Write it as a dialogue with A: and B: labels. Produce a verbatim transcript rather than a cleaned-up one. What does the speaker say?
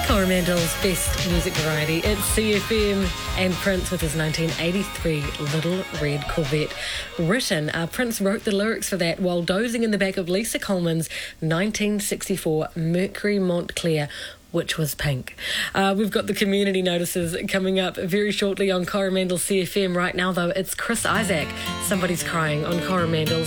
A: Coromandel's best music variety. It's C F M and Prince with his nineteen eighty-three Little Red Corvette. Written, uh, Prince wrote the lyrics for that while dozing in the back of Lisa Coleman's nineteen sixty-four Mercury Montclair, which was pink. Uh, we've got the community notices coming up very shortly on Coromandel C F M. Right now, though, it's Chris Isaak. Somebody's Crying on Coromandel.